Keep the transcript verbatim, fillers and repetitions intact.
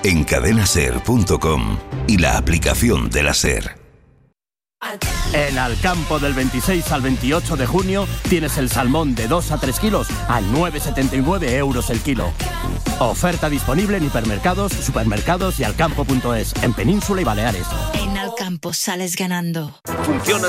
en cadena ser punto com y la aplicación de la SER. En Alcampo del veintiséis al veintiocho de junio tienes el salmón de dos a tres kilos a nueve coma setenta y nueve euros el kilo. Oferta disponible en hipermercados, supermercados y alcampo punto es, en Península y Baleares. En Alcampo sales ganando. Funciona